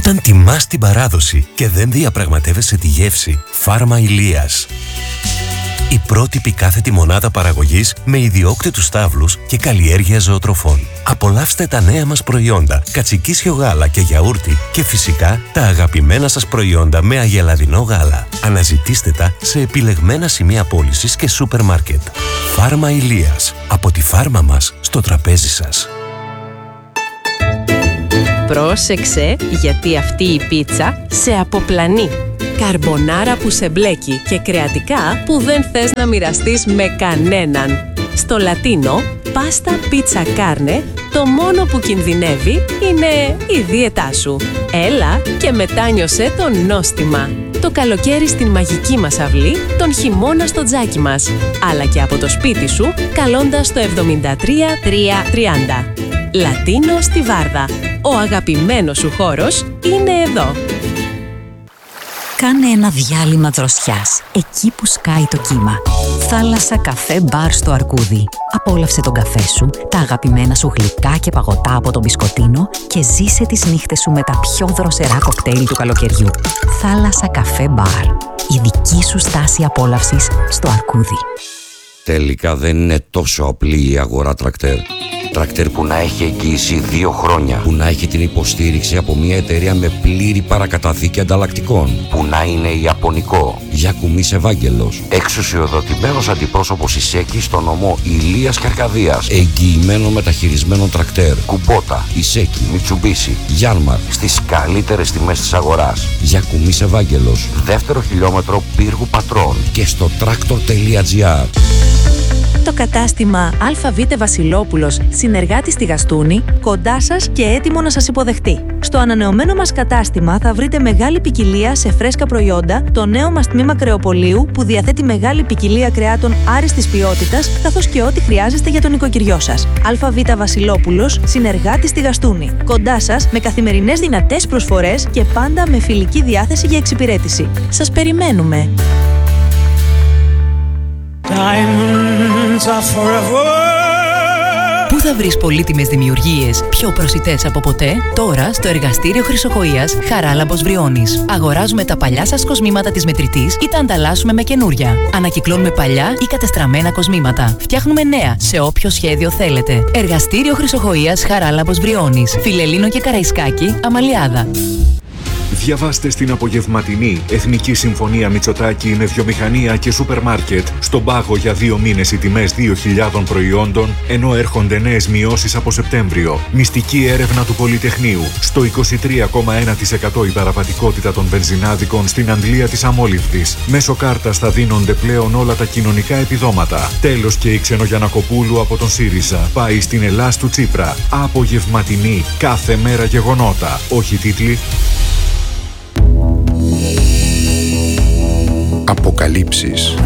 Όταν τιμάς την παράδοση και δεν διαπραγματεύεσαι τη γεύση, Φάρμα Ηλίας. Η πρότυπη κάθετη μονάδα παραγωγής με ιδιόκτητους στάβλους και καλλιέργεια ζωοτροφών. Απολαύστε τα νέα μας προϊόντα, κατσικίσιο γάλα και γιαούρτι και φυσικά τα αγαπημένα σας προϊόντα με αγελαδινό γάλα. Αναζητήστε τα σε επιλεγμένα σημεία πώλησης και σούπερ μάρκετ. Φάρμα Ηλίας. Από τη φάρμα μας στο τραπέζι σας. Πρόσεξε, γιατί αυτή η πίτσα σε αποπλανεί. Καρμπονάρα που σε μπλέκει και κρεατικά που δεν θες να μοιραστείς με κανέναν. Στο Λατίνο, πάστα πίτσα κάρνε, το μόνο που κινδυνεύει είναι η δίαιτά σου. Έλα και μετάνιωσέ το νόστιμα. Το καλοκαίρι στην μαγική μας αυλή, τον χειμώνα στο τζάκι μας. Αλλά και από το σπίτι σου, καλώντας το 73330. Λατίνο στη Βάρδα. Ο αγαπημένος σου χώρος είναι εδώ. Κάνε ένα διάλειμμα δροσιάς, εκεί που σκάει το κύμα. Θάλασσα, καφέ, μπαρ στο Αρκούδι. Απόλαυσε τον καφέ σου, τα αγαπημένα σου γλυκά και παγωτά από τον μπισκοτίνο και ζήσε τις νύχτες σου με τα πιο δροσερά κοκτέιλ του καλοκαιριού. Θάλασσα, καφέ, μπαρ. Η δική σου στάση απόλαυσης στο Αρκούδι. Τελικά δεν είναι τόσο απλή η αγορά τρακτέρ. Τρακτέρ που να έχει εγγύηση 2 χρόνια. Που να έχει την υποστήριξη από μια εταιρεία με πλήρη παρακαταθήκη ανταλλακτικών. Που να είναι ιαπωνικό. Γιακουμής Ευάγγελος. Εξουσιοδοτημένος αντιπρόσωπος Ισέκη στο νομό Ηλίας και Αρκαδίας. Εγγυημένο μεταχειρισμένο τρακτέρ. Κουμπότα, Ισέκη, Μιτσουμπίσι, Γιάνμαρ. Στις καλύτερες τιμές της αγοράς. Γιακουμής Ευάγγελος. Δεύτερο χιλιόμετρο Πύργου Πατρών. Και στο tractor.gr. Το κατάστημα ΑΒ Βασιλόπουλος, συνεργάτη στη Γαστούνη, κοντά σας και έτοιμο να σας υποδεχτεί. Στο ανανεωμένο μας κατάστημα θα βρείτε μεγάλη ποικιλία σε φρέσκα προϊόντα, το νέο μας τμήμα κρεοπολίου που διαθέτει μεγάλη ποικιλία κρεάτων άριστης ποιότητας, καθώς και ό,τι χρειάζεστε για τον οικοκυριό σας. ΑΒ Βασιλόπουλος, συνεργάτη στη Γαστούνη. Κοντά σας με καθημερινές δυνατές προσφορές και πάντα με φιλική διάθεση για εξυπηρέτηση. Σας περιμένουμε! Πού θα βρεις πολύτιμες δημιουργίες πιο προσιτές από ποτέ? Τώρα στο εργαστήριο Χρυσοχοΐας Χαράλαμπος Βριώνης. Αγοράζουμε τα παλιά σας κοσμήματα της μετρητής ή τα ανταλλάσσουμε με καινούρια. Ανακυκλώνουμε παλιά ή κατεστραμμένα κοσμήματα. Φτιάχνουμε νέα σε όποιο σχέδιο θέλετε. Εργαστήριο Χρυσοχοΐας Χαράλαμπος Βριώνης. Φιλελλήνο και Καραϊσκάκη, Αμαλιάδα. Διαβάστε στην απογευματινή Εθνική Συμφωνία Μητσοτάκη με βιομηχανία και σούπερ μάρκετ. Στον πάγο για 2 μήνες οι τιμές 2.000 προϊόντων, ενώ έρχονται νέες μειώσεις από Σεπτέμβριο. Μυστική έρευνα του Πολυτεχνείου. Στο 23,1% η παραβατικότητα των βενζινάδικων στην αντλία της αμόλυβδης. Μέσω κάρτας θα δίνονται πλέον όλα τα κοινωνικά επιδόματα. Τέλος και η Ξενογιανακοπούλου από τον ΣΥΡΙΖΑ πάει στην Ελλάς του Τσίπρα. Απογευματινή. Κάθε μέρα γεγονότα. Όχι τίτλοι. Αποκαλύψεις.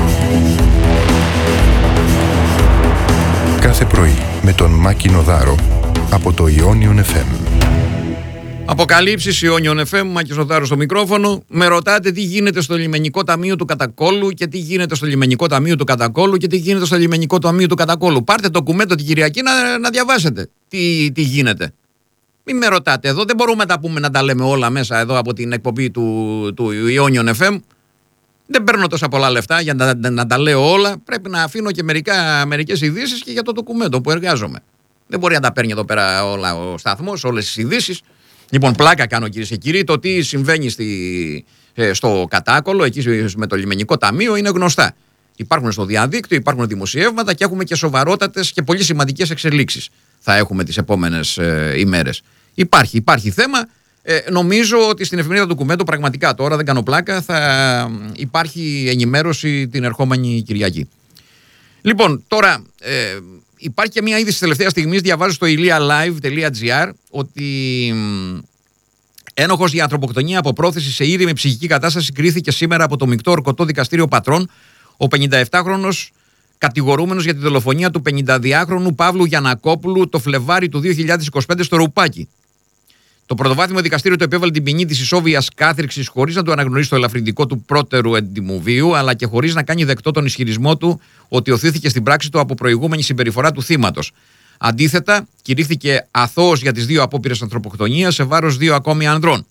Κάθε πρωί με τον Μάκη Νοδάρο από το Ionion FM. Αποκαλύψεις Ionion FM, Μάκης Νοδάρος στο μικρόφωνο. Με ρωτάτε τι γίνεται στο λιμενικό ταμείο του Κατακόλου και τι γίνεται στο λιμενικό ταμείο του Κατακόλου και τι γίνεται στο λιμενικό ταμείο του Κατακόλου. Πάρτε το κουμέντο την Κυριακή να διαβάσετε τι γίνεται. Μην με ρωτάτε εδώ, δεν μπορούμε να τα λέμε όλα μέσα εδώ από την εκπομπή του Ionion FM. Δεν παίρνω τόσα πολλά λεφτά για να τα λέω όλα. Πρέπει να αφήνω και μερικές ειδήσεις και για το ντοκουμέντο που εργάζομαι. Δεν μπορεί να τα παίρνει εδώ πέρα όλα ο σταθμός, όλες τις ειδήσεις. Λοιπόν, πλάκα κάνω κυρίες και κύριοι. Το τι συμβαίνει στο Κατάκολο, εκεί με το λιμενικό ταμείο, είναι γνωστά. Υπάρχουν στο διαδίκτυο, υπάρχουν δημοσιεύματα και έχουμε και σοβαρότατες και πολύ σημαντικές εξελίξεις. Θα έχουμε τις επόμενες ημέρες. Υπάρχει θέμα. Νομίζω ότι στην εφημερίδα του Κουμέντο πραγματικά τώρα, δεν κάνω πλάκα, θα υπάρχει ενημέρωση την ερχόμενη Κυριακή. Λοιπόν, τώρα υπάρχει και μια είδηση της τελευταίας στιγμής, διαβάζω στο ilialive.gr ότι ένοχος για ανθρωποκτονία από πρόθεση σε ήρεμη ψυχική κατάσταση κρίθηκε σήμερα από το Μεικτό Ορκωτό Δικαστήριο Πατρών ο 57χρονος κατηγορούμενος για τη δολοφονία του 52χρονου Παύλου Γιαννακόπουλου το Φλεβάρι του 2025 στο Ρουπάκι. Το πρωτοβάθμιο δικαστήριο του επέβαλε την ποινή της ισόβιας κάθριξης χωρίς να του αναγνωρίσει το ελαφρυντικό του πρώτερου εντιμοβίου, αλλά και χωρίς να κάνει δεκτό τον ισχυρισμό του ότι οθήθηκε στην πράξη του από προηγούμενη συμπεριφορά του θύματος. Αντίθετα, κηρύχθηκε αθώος για τις 2 απόπειρες ανθρωποκτονίας σε βάρος 2 ακόμη ανδρών.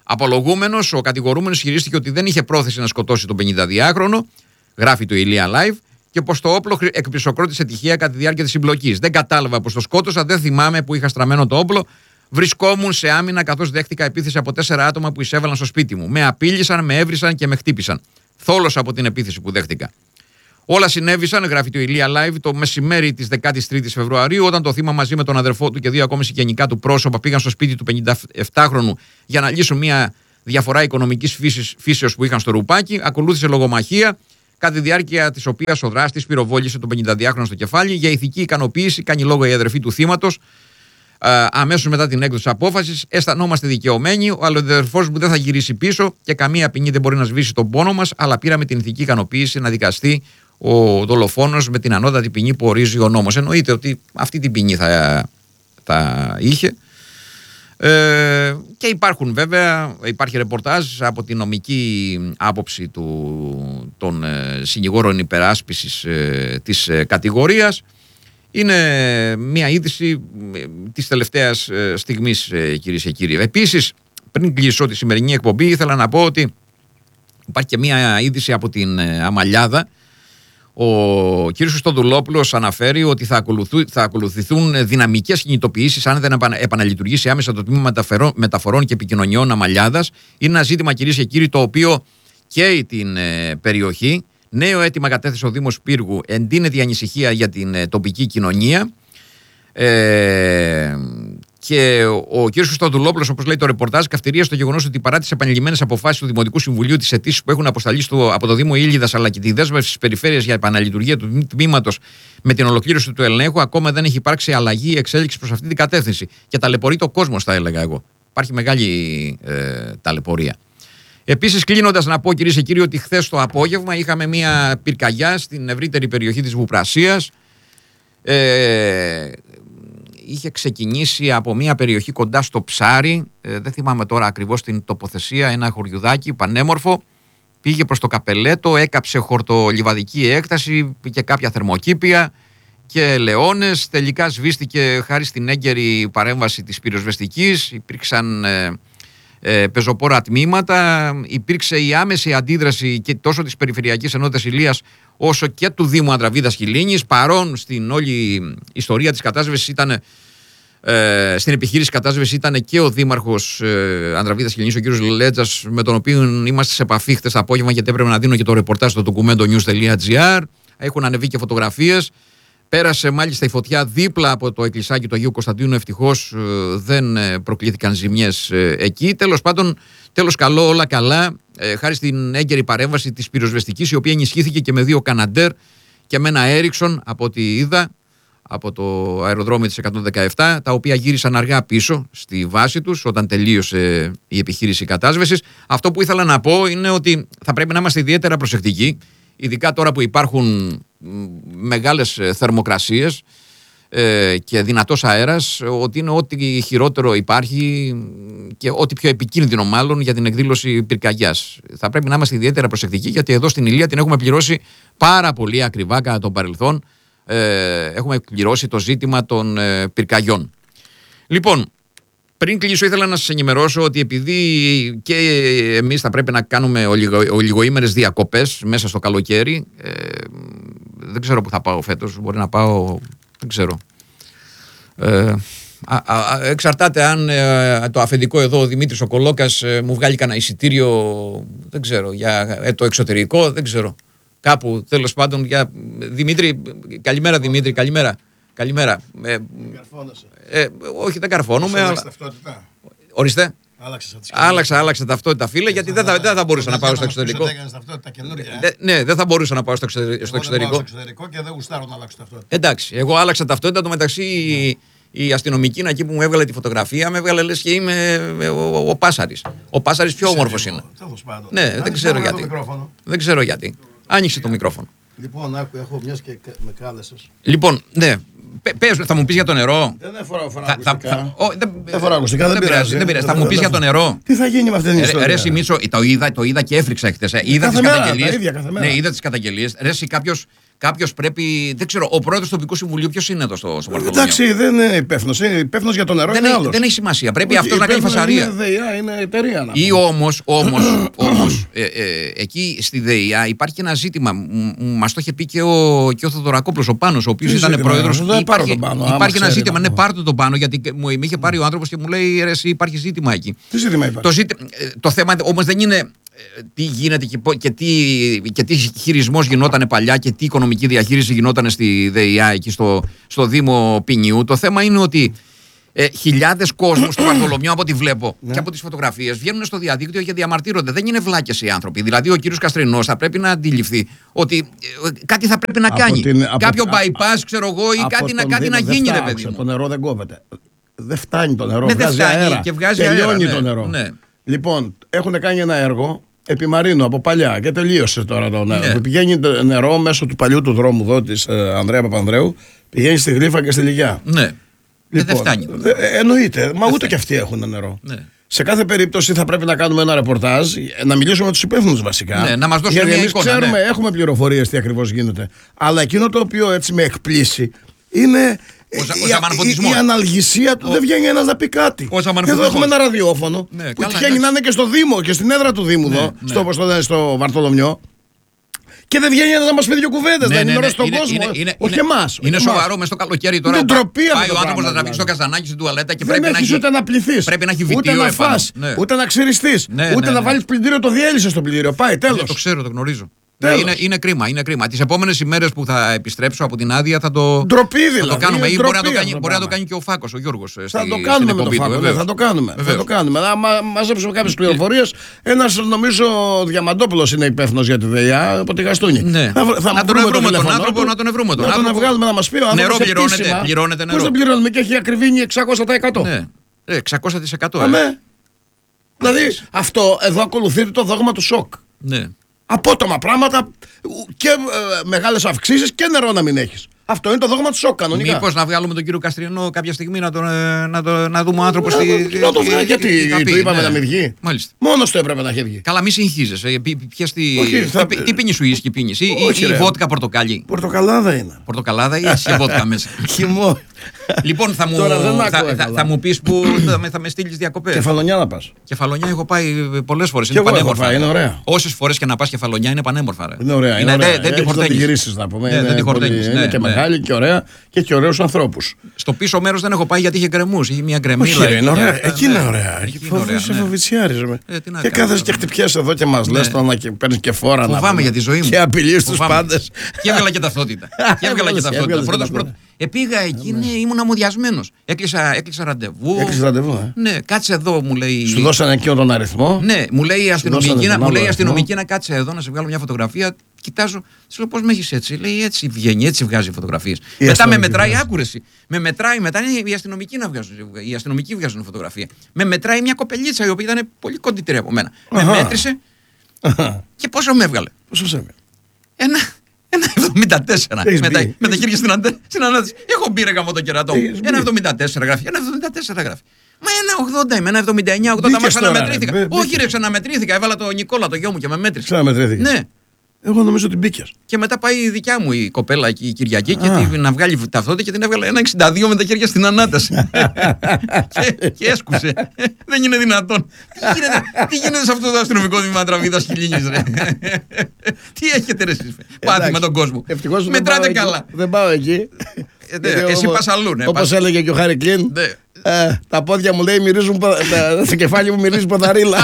Απολογούμενος, ο κατηγορούμενος χειρίστηκε ότι δεν είχε πρόθεση να σκοτώσει τον 52χρονο, γράφει το Ηλία Live, και πως το όπλο εκπλησοκρότησε τυχαία κατά τη διάρκεια της συμπλοκής. Δεν κατάλαβα πως το σκότωσα, δεν θυμάμαι που είχα στραμμένο το όπλο. Βρισκόμουν σε άμυνα καθώς δέχτηκα επίθεση από 4 άτομα που εισέβαλαν στο σπίτι μου. Με απείλησαν, με έβρισαν και με χτύπησαν. Θόλωσα από την επίθεση που δέχτηκα. Όλα συνέβησαν, γράφει το Ηλία Live, το μεσημέρι της 13ης Φεβρουαρίου, όταν το θύμα μαζί με τον αδερφό του και 2 ακόμη συγγενικά του πρόσωπα πήγαν στο σπίτι του 57χρονου για να λύσουν μια διαφορά οικονομικής φύσεως που είχαν στο ρουπάκι. Ακολούθησε λογομαχία, κατά τη διάρκεια της οποίας ο δράστης πυροβόλησε τον 52χρονο στο κεφάλι. Για ηθική ικανοποίηση κάνει λόγο η αδερφή του θύματος. Αμέσως μετά την έκδοση της απόφασης, αισθανόμαστε δικαιωμένοι. Ο αδερφός μου δεν θα γυρίσει πίσω και καμία ποινή δεν μπορεί να σβήσει τον πόνο μας. Αλλά πήραμε την ηθική ικανοποίηση να δικαστεί ο δολοφόνος με την ανώτατη ποινή που ορίζει ο νόμος. Εννοείται ότι αυτή την ποινή θα είχε. Και υπάρχουν βέβαια, υπάρχει ρεπορτάζ από τη νομική άποψη των συνηγόρων υπεράσπισης της κατηγορίας. Είναι μια είδηση της τελευταίας στιγμής, κυρίες και κύριοι. Επίσης, πριν κλείσω τη σημερινή εκπομπή, ήθελα να πω ότι υπάρχει και μια είδηση από την Αμαλιάδα. Ο κ. Χριστοδουλόπουλος αναφέρει ότι θα ακολουθηθούν δυναμικές κινητοποιήσεις αν δεν επαναλειτουργήσει άμεσα το τμήμα μεταφορών και επικοινωνιών Αμαλιάδας. Είναι ένα ζήτημα, κυρίες και κύριοι, το οποίο καίει την περιοχή. Νέο αίτημα κατέθεσε ο Δήμος Πύργου, εντείνεται η ανησυχία για την τοπική κοινωνία. Και ο κ. Χριστοδουλόπουλος, όπως λέει το ρεπορτάζ, καυτηρία στο γεγονός ότι παρά τις επανειλημμένες αποφάσεις του Δημοτικού Συμβουλίου, τις αιτήσεις που έχουν αποσταλεί από το Δήμο Ήλιδας αλλά και τη δέσμευση της περιφέρειας για επαναλειτουργία του τμήματος με την ολοκλήρωση του ελέγχου, ακόμα δεν έχει υπάρξει αλλαγή ή εξέλιξη προς αυτή την κατεύθυνση. Και ταλαιπωρεί το κόσμο, θα έλεγα εγώ. Υπάρχει μεγάλη ταλαιπωρία. Επίσης, κλείνοντας, να πω, κυρίες και κύριοι, ότι χθες το απόγευμα είχαμε μια πυρκαγιά στην ευρύτερη περιοχή της Βουπρασίας. Είχε ξεκινήσει από μια περιοχή κοντά στο Ψάρι, δεν θυμάμαι τώρα ακριβώς την τοποθεσία, ένα χωριουδάκι πανέμορφο. Πήγε προς το Καπελέτο, έκαψε χορτολιβαδική έκταση και κάποια θερμοκήπια και ελαιώνες. Τελικά σβήστηκε χάρη στην έγκαιρη παρέμβαση της πυροσβεστικής. Υπήρξαν πεζοπόρα τμήματα, υπήρξε η άμεση αντίδραση και τόσο της Περιφερειακής Ενότητας Ηλίας όσο και του Δήμου Ανδραβίδας Χιλίνης. Παρόν στην όλη ιστορία της κατάσβεσης ήταν, στην επιχείρηση κατάσβεσης ήταν και ο Δήμαρχος Ανδραβίδας Χιλίνης, ο κ. Λέτζας, με τον οποίο είμαστε σε επαφή χτες το απόγευμα, γιατί έπρεπε να δίνω και το ρεπορτάζ στο documentonews.gr. Έχουν ανεβεί και φωτογραφίες. Πέρασε μάλιστα η φωτιά δίπλα από το εκκλησάκι του Αγίου Κωνσταντίνου. Ευτυχώς δεν προκλήθηκαν ζημιές εκεί. Τέλος πάντων, τέλος καλό, όλα καλά. Χάρη στην έγκαιρη παρέμβαση της πυροσβεστικής, η οποία ενισχύθηκε και με 2 Καναντέρ και με ένα Έριξον, από ό,τι είδα, από το αεροδρόμιο της 117, τα οποία γύρισαν αργά πίσω στη βάση τους όταν τελείωσε η επιχείρηση κατάσβεσης. Αυτό που ήθελα να πω είναι ότι θα πρέπει να είμαστε ιδιαίτερα προσεκτικοί, ειδικά τώρα που υπάρχουν μεγάλες θερμοκρασίες και δυνατός αέρας, ότι είναι ό,τι χειρότερο υπάρχει και ό,τι πιο επικίνδυνο μάλλον για την εκδήλωση πυρκαγιάς. Θα πρέπει να είμαστε ιδιαίτερα προσεκτικοί, γιατί εδώ στην Ηλία την έχουμε πληρώσει πάρα πολύ ακριβά κατά το παρελθόν. Έχουμε πληρώσει το ζήτημα των πυρκαγιών. Λοιπόν, πριν κλείσω, ήθελα να σας ενημερώσω ότι επειδή και εμείς θα πρέπει να κάνουμε ολιγοήμερες διακοπές μέσα στο καλοκαίρι, δεν ξέρω που θα πάω φέτος, μπορεί να πάω, δεν ξέρω. Εξαρτάται αν το αφεντικό εδώ, ο Δημήτρης ο Κολόκας, μου βγάλει κανένα εισιτήριο, δεν ξέρω, για το εξωτερικό, δεν ξέρω. Κάπου, τέλος πάντων, για Δημήτρη, καλημέρα Δημήτρη, καλημέρα. Καλημέρα. Όχι, δεν καρφώνομαι. Αλλά... Ορίστε. Άλλαξα ταυτότητα, φίλε, γιατί δεν θα μπορούσα να πάω στο εξωτερικό. Ναι, δεν θα μπορούσα να πάω στο εξωτερικό. Και δεν γουστάρω να αλλάξω ταυτότητα. Εντάξει, εγώ άλλαξα ταυτότητα, το μεταξύ η αστυνομική εκεί που μου έβγαλε τη φωτογραφία με έβγαλε λες και είμαι ο Πάσαρης. Ο Πάσαρης πιο όμορφος είναι. Ναι, δεν ξέρω γιατί. Δεν ξέρω γιατί. Άνοιξε το μικρόφωνο. Λοιπόν, έχω μιας και με κάλεσες. Λοιπόν, ναι. Πες, θα μου πεις για το νερό. Δεν φοράω ακουστικά. Δεν φοράω ακουστικά, δεν πειράζει. Θα μου πεις για το νερό. Τι θα γίνει με αυτή την ιστορία. Ρε Μίτσο, το είδα και έφρυξα χτες. Είδα τις καταγγελίες. Ναι, είδα τις καταγγελίες. Ρε κάποιος Κάποιος πρέπει. Δεν ξέρω, ο πρόεδρος του τοπικού συμβουλίου ποιος είναι εδώ στο Βαρθολομείο? Εντάξει, δεν είναι υπεύθυνος. Είναι υπεύθυνος για το νερό. Δεν έχει σημασία. Πρέπει αυτός να κάνει φασαρία. Είναι εταιρεία. Ή όμως εκεί στη ΔΕΙΑ υπάρχει ένα ζήτημα. Μας το είχε πει και ο Θοδωρακόπουλος, ο Πάνος, ο οποίος ήταν πρόεδρος. Υπάρχει ένα ζήτημα. Ναι, πάρτε τον Πάνο, γιατί με είχε πάρει ο άνθρωπος και μου λέει: εσύ, υπάρχει ζήτημα εκεί. Τι ζήτημα υπάρχει? Το θέμα όμως δεν είναι τι γίνεται και τι χειρισμός γινόταν παλιά και τι οικονομική διαχείριση γινόταν στη ΔΕΙΑ εκεί στο Δήμο Ποινιού. Το θέμα είναι ότι χιλιάδες κόσμου στο Βαρθολομείο, από ό,τι βλέπω και από τις φωτογραφίες, βγαίνουν στο διαδίκτυο και διαμαρτύρονται. Δεν είναι βλάκες οι άνθρωποι. Δηλαδή, ο κύριος Καστρινός θα πρέπει να αντιληφθεί ότι κάτι θα πρέπει να κάνει. Κάποιο bypass, ξέρω εγώ, ή κάτι να γίνει, ρε παιδί. Το νερό δεν κόβεται. Δεν φτάνει το νερό. Δεν φτάνει και βγάζει αέρα. Τελειώνει το νερό. Λοιπόν, έχουν κάνει ένα έργο επί Μαρίνου από παλιά και τελείωσε τώρα το νερό. Πηγαίνει το νερό μέσω του παλιού του δρόμου εδώ της Ανδρέα Παπανδρέου, πηγαίνει στη Γλύφα και στη Λυγιά. Ναι. Λοιπόν, δεν φτάνει. Εννοείται, μα ούτε και αυτοί έχουν νερό. Ναι. Σε κάθε περίπτωση θα πρέπει να κάνουμε ένα ρεπορτάζ, να μιλήσουμε με τους υπεύθυνους βασικά. Ναι, να μας δώσουν γιατί μια εμείς εικόνα. Ξέρουμε, έχουμε πληροφορίες τι ακριβώς γίνεται. Αλλά εκείνο το οποίο έτσι με εκπλήσει είναι. Η αναλγησία του, δεν βγαίνει ένας να πει κάτι. Εδώ έχουμε ένα ραδιόφωνο που τυχαίνει να είναι και στο Δήμο και στην έδρα του Δήμου εδώ, στο Βαρθολομιό. Και δεν βγαίνει ένας να μας πει δύο κουβέντες, να ενημερώσει τον κόσμο. Όχι εμάς. Είναι σοβαρό μες στο καλοκαίρι τώρα. Είναι ντροπή αυτό. Πάει ο άνθρωπος να τραβήξει το καζανάκι στην τουαλέτα και πρέπει να έχει. Δεν έχεις ούτε να πληθείς, πρέπει να έχει βιτίο, ούτε να φας, ούτε να ξυριστείς, ούτε να βάλεις πλυντήριο. Το διέλυσες στο πλυντήριο. Πάει, τέλος. Το ξέρω, το γνωρίζω. Είναι κρίμα. Τις επόμενες ημέρες που θα επιστρέψω από την άδεια θα το κάνουμε. Ή μπορεί να το κάνει και ο Φάκος, ο Γιώργος. Θα το κάνουμε με τον Φάκο. Θα το κάνουμε. Να μαζέψουμε κάποιες πληροφορίες. Ένας, νομίζω, Διαμαντόπουλος είναι υπεύθυνος για τη ΔΕΙΑ από τη Γαστούνη. Να τον ευρούμε τον άνθρωπο, να τον ευρούμε τον άνθρωπο. Να τον βγάλουμε να μας πει ο άνθρωπος. Νερό πληρώνεται. Πώς δεν πληρώνουμε και έχει ακριβήνει 600%. 600%. Δηλαδή αυτό εδώ ακολουθείται το δόγμα του σοκ. Απότομα πράγματα και μεγάλες αυξήσεις και νερό να μην έχεις. Αυτό είναι το δόγμα του σοκ κανονικά. Μήπως να βγάλουμε τον κύριο Καστριανό κάποια στιγμή να δούμε ο άνθρωπος να το βγάλει, γιατί του είπαμε να μην βγει. Μάλιστα. Μόνος του έπρεπε να έχει βγει. Καλά, μη συγχύζεσαι. Τι πίνεις ουίσκι πίνεις ή βότκα πορτοκάλι? Πορτοκαλάδα είναι. Πορτοκαλάδα ή έχει βότκα μέσα? Χυμό. Λοιπόν, θα μου πεις που θα με στείλεις διακοπές. Κεφαλονιά να πας. Κεφαλονιά έχω πάει πολλές φορές. Είναι πανέμορφα. Είναι ωραία. Όσες φορές και να πας Κεφαλονιά είναι πανέμορφα. Είναι ωραία. Δεν τη χορταίνεις. Δεν τη χορταίνεις. Είναι και μεγάλη και ωραία και έχει ωραίους ανθρώπους. Στο πίσω μέρος δεν έχω πάει γιατί είχε γκρεμούς. Είχε μια γκρεμίλα. Εκεί είναι ωραία. Είσαι φοβητσιάρης. Και κάθεσαι και χτυπιέσαι εδώ και μας λες και παίρνεις και φόρα. Φοβάμαι για τη ζωή μου. Και απειλείς τους πάντες. Και έβγαλα και ταυτότητα. Πήγα εκεί, ήμουν αμμοδιασμένος. Έκλεισα ραντεβού. Ναι, κάτσε εδώ, μου λέει. Σου δώσανε εκεί τον αριθμό. Ναι, μου λέει η αστυνομική να κάτσε εδώ να σε βγάλω μια φωτογραφία. Κοιτάζω, σου λέω πώς με έχεις έτσι. Λέει έτσι βγαίνει, έτσι βγάζει φωτογραφίες. Μετά με μετράει, άκουρεση. Με μετράει, μετά είναι οι αστυνομικοί να βγάζουν. Οι αστυνομικοί βγάζουν φωτογραφία. Με μετράει μια κοπελίτσα η οποία ήταν πολύ κοντύτερη από μένα. Με μέτρησε και πόσο με έβγαλε. Πόσο σε έβγαλε? Ένα 74. Με τα χέρια στην ανάτηση. Έχω μπει ρε γαμώ το κερατό. Ένα 74 γράφει. Ένα 74 γράφει. Μα ένα 80 είμαι, ένα 79, 80 μα ξαναμετρήθηκα. Όχι ρε, ξαναμετρήθηκα. Έβαλα τον Νικόλα, το γιο μου και με μέτρησε. Ξαναμετρήθηκες? Ναι. Εγώ νομίζω ότι μπήκες. Και μετά πάει η δικιά μου η κοπέλα εκεί, η Κυριακή, και να βγάλει ταυτότητα και την έβγαλε ένα 62 με τα χέρια στην ανάταση. Και έσκουσε. Δεν είναι δυνατόν. Τι γίνεται σε αυτό το αστυνομικό τμήμα Τραβίδας Χιλίνης, ρε? Τι έχετε ρε εσείς πάθει με τον κόσμο? Μετράτε καλά. Δεν πάω εκεί. Εσύ πας αλλού. Όπως έλεγε και ο Χάρη Κλίν. Τα πόδια μου λέει μυρίζουν, στο κεφάλι μου μυρίζει ποδαρίλα.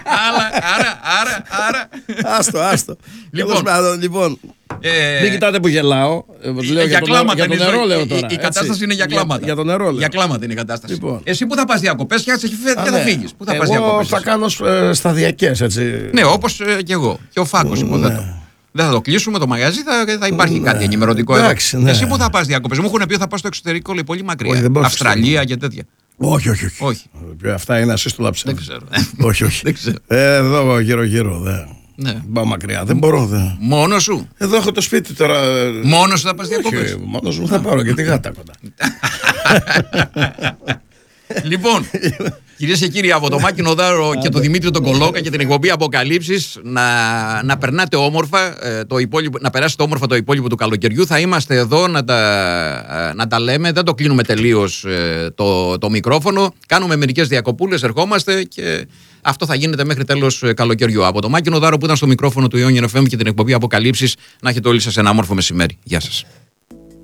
Άρα. Άστο. Λοιπόν, μην κοιτάτε που γελάω. Για κλάματα είναι η ζωή. Η κατάσταση είναι για κλάματα. Για το νερό λέω. Για κλάματα είναι η κατάσταση. Εσύ που θα πας διακοπές και θα φύγεις? Εγώ θα κάνω σταδιακές, έτσι. Ναι, όπως και εγώ. Και ο Φάκος υποθέτω. Δεν θα το κλείσουμε το μαγαζί, θα υπάρχει κάτι ενημερωτικό εδώ. Εσύ που θα πας διακοπές? Μου έχουν πει θα πας στο εξωτερικό, λέει, πολύ μακριά. Αυστραλία και τέτοια. Όχι. Αυτά είναι ασύστολα ψέματα. Δεν ξέρω. Όχι. Εδώ γύρω-γύρω. Δεν πάω μακριά. Δεν μπορώ. Μόνος σου? Εδώ έχω το σπίτι τώρα. Μόνος σου θα πας διακοπές? Μόνος μου θα πάρω και τη γάτα κοντά. Λοιπόν, Κυρίες και κύριοι, από το Μάκη Νοδάρο και τον Δημήτρη τον Κολόκα και την εκπομπή Αποκαλύψεις, να περνάτε όμορφα, να περάσετε όμορφα το υπόλοιπο του καλοκαιριού. Θα είμαστε εδώ να τα λέμε. Δεν το κλείνουμε τελείως το μικρόφωνο. Κάνουμε μερικές διακοπούλες, ερχόμαστε και αυτό θα γίνεται μέχρι τέλος καλοκαιριού. Από το Μάκη Νοδάρο που ήταν στο μικρόφωνο του Ιόνιεν FM και την εκπομπή Αποκαλύψεις, να έχετε όλοι σας ένα όμορφο μεσημέρι. Γεια σας.